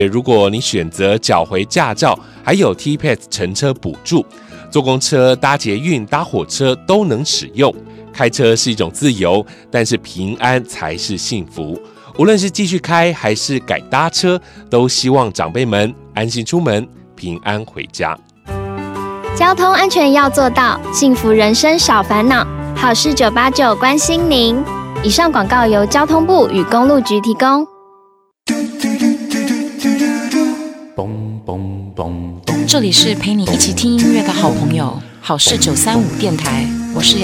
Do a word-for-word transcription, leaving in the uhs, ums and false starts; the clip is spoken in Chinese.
如果你选择缴回驾照，还有 T P A S 乘车补助，坐公车、搭捷运、搭火车都能使用。开车是一种自由，但是平安才是幸福。无论是继续开还是改搭车，都希望长辈们安心出门，平安回家。 交通安全要做到，幸福人生少烦恼。好事九八九关心您。以上广告由交通部与公路局提供。 这里是陪你一起听音乐的好朋友，好事九三五电台，我是